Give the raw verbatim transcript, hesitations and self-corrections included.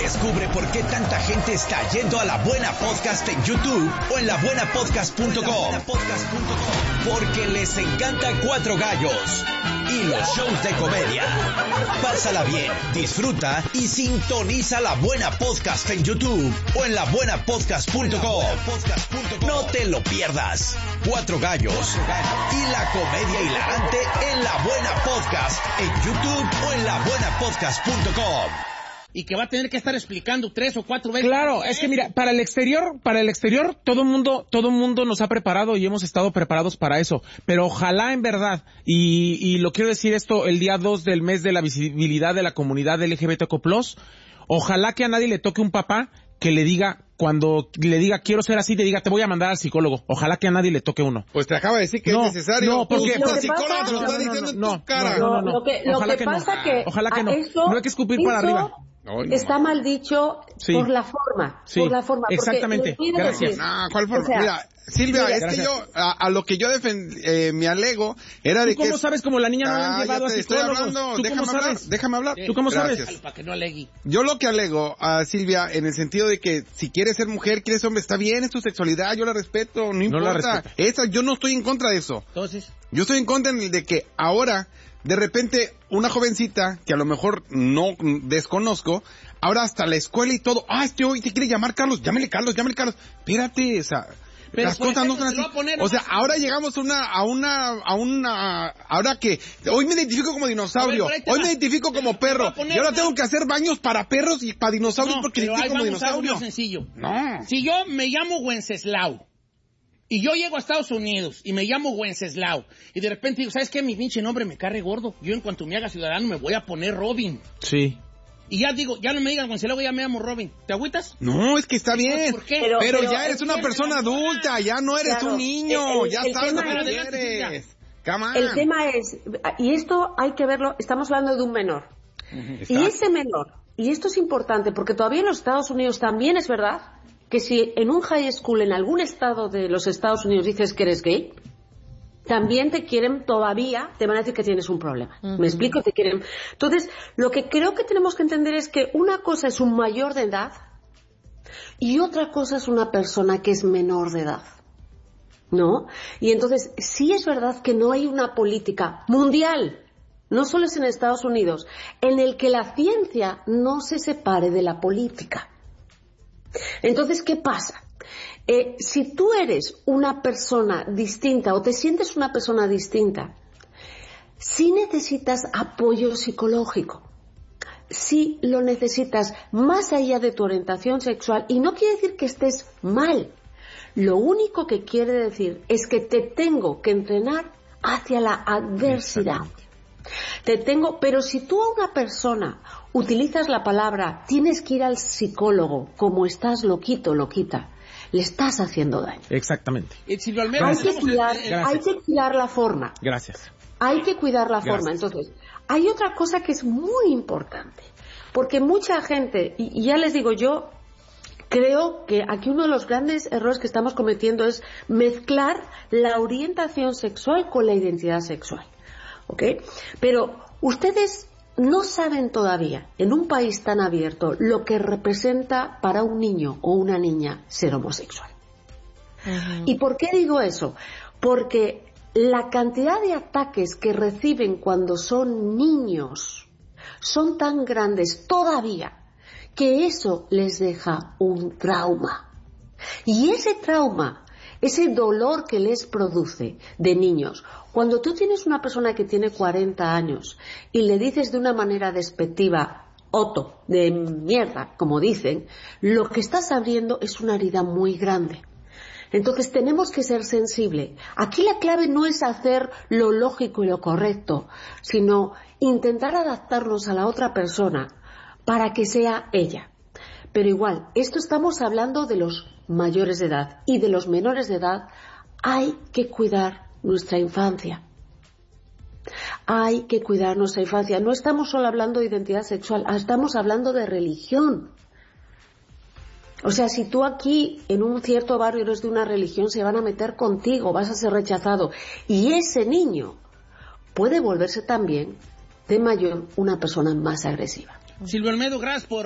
Descubre por qué tanta gente está yendo a La Buena Podcast en YouTube o en la buena podcast punto com. Porque les encanta Cuatro Gallos y los shows de comedia. Pásala bien, disfruta y sintoniza La Buena Podcast en YouTube o en la buena podcast punto com. No te lo pierdas. Cuatro Gallos y la comedia hilarante en La Buena Podcast en YouTube o en la buena podcast punto com. Y que va a tener que estar explicando tres o cuatro veces. Claro, es que mira, para el exterior, para el exterior, todo mundo, todo mundo nos ha preparado y hemos estado preparados para eso. Pero ojalá en verdad, y, y lo quiero decir esto el día dos del mes de la visibilidad de la comunidad L G B T Q plus, ojalá que a nadie le toque un papá que le diga, cuando le diga quiero ser así, te diga te voy a mandar al psicólogo. Ojalá que a nadie le toque uno. Pues te acaba de decir que no, es necesario. No, porque el psicólogo te lo está diciendo en tu cara. No, no, no. Lo que, lo ojalá que, que pasa no. que ojalá que no. Eso, no hay que escupir para arriba. No, no. Está mal dicho sí. por la forma, sí. por la forma. Exactamente. Gracias. Decir, no, ¿cuál forma? o sea, Mira, Silvia, mira, es gracias. que yo, a, a lo que yo defend, eh, mi alego era de ¿Tú que... cómo sabes cómo la niña no la han llevado a estoy psicólogos? hablando, ¿Tú déjame cómo hablar, sabes? déjame hablar. ¿Tú cómo Gracias. sabes? Para que no alegue. Yo lo que alego a Silvia, en el sentido de que si quieres ser mujer, quieres ser hombre, está bien, es tu sexualidad, yo la respeto, no No importa. la respeta. Esa, yo no estoy en contra de eso. Entonces, Yo estoy en contra de que ahora, de repente, una jovencita, que a lo mejor no desconozco, ahora hasta la escuela y todo, ah, este hoy te quiere llamar Carlos, llámele Carlos, llámele Carlos. Espérate, o sea, pero las por cosas ejemplo, no son te así. lo voy a poner O sea, más- ahora llegamos a una, a una, a una, ahora que, hoy me identifico como dinosaurio, A ver, por ahí te hoy va. me identifico como Te voy a perro, poner y ahora una- tengo que hacer baños para perros y para dinosaurios no, porque pero identifico ahí como vamos a algo dinosaurio. más sencillo. No. Si yo me llamo Wenceslao y yo llego a Estados Unidos y me llamo Wenceslao y de repente digo, ¿sabes qué? Mi pinche nombre me carre gordo. Yo en cuanto me haga ciudadano me voy a poner Robin. Sí. Y ya digo, ya no me digan Wenceslao, ya me llamo Robin. ¿Te agüitas? No, es que está bien. ¿Por qué? Pero, Pero- ya pero eres es una que- persona adulta, ya no eres Claro, un niño, el- ya el sabes tema lo que es- quieres. Come on. El tema es, y esto hay que verlo, estamos hablando de un menor. Y ese menor, y esto es importante, porque todavía en los Estados Unidos también es verdad que si en un high school en algún estado de los Estados Unidos dices que eres gay, también te quieren todavía, te van a decir que tienes un problema. Uh-huh. ¿Me explico? Te quieren. Entonces, lo que creo que tenemos que entender es que una cosa es un mayor de edad y otra cosa es una persona que es menor de edad. ¿No? Y entonces, sí es verdad que no hay una política mundial, no solo es en Estados Unidos, en el que la ciencia no se separe de la política. Entonces, ¿qué pasa? Eh, si tú eres una persona distinta o te sientes una persona distinta, sí necesitas apoyo psicológico, sí lo necesitas más allá de tu orientación sexual, y no quiere decir que estés mal. Lo único que quiere decir es que te tengo que entrenar hacia la adversidad. Te tengo, pero si tú a una persona utilizas la palabra tienes que ir al psicólogo como estás loquito, loquita, le estás haciendo daño. Exactamente. Y Silvio Almeida, Hay que estamos en- cuidar, en- Gracias. hay que cuidar la forma. Gracias. Hay que cuidar la Gracias. forma. Entonces, hay otra cosa que es muy importante, porque mucha gente, y, y ya les digo yo, creo que aquí uno de los grandes errores que estamos cometiendo es mezclar la orientación sexual con la identidad sexual. ¿Ok? Pero ustedes no saben todavía, en un país tan abierto, lo que representa para un niño o una niña ser homosexual. Uh-huh. ¿Y por qué digo eso? Porque la cantidad de ataques que reciben cuando son niños son tan grandes todavía que eso les deja un trauma. Y ese trauma, ese dolor que les produce de niños, cuando tú tienes una persona que tiene cuarenta años y le dices de una manera despectiva, Otto, de mierda, como dicen, lo que estás abriendo es una herida muy grande. Entonces tenemos que ser sensibles. Aquí la clave no es hacer lo lógico y lo correcto, sino intentar adaptarnos a la otra persona para que sea ella. Pero igual, esto estamos hablando de los mayores de edad, y de los menores de edad hay que cuidar nuestra infancia. Hay que cuidar nuestra infancia. No estamos solo hablando de identidad sexual, estamos hablando de religión. O sea, si tú aquí en un cierto barrio eres de una religión, se van a meter contigo, vas a ser rechazado. Y ese niño puede volverse también de mayor una persona más agresiva. Silvio Almeida, gracias por